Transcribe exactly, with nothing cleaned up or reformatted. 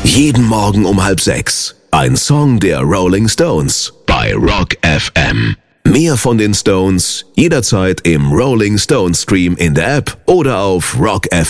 Jeden Morgen um halb sechs. Ein Song der Rolling Stones bei Rock F M. Mehr von den Stones jederzeit im Rolling Stones Stream in der App oder auf rock f